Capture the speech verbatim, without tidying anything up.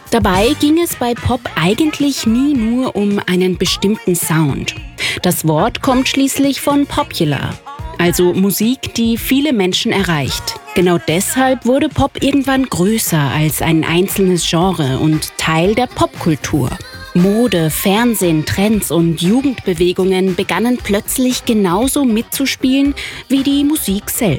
Dabei ging es bei Pop eigentlich nie nur um einen bestimmten Sound. Das Wort kommt schließlich von popular, also Musik, die viele Menschen erreicht. Genau deshalb wurde Pop irgendwann größer als ein einzelnes Genre und Teil der Popkultur. Mode, Fernsehen, Trends und Jugendbewegungen begannen plötzlich genauso mitzuspielen wie die Musik selbst.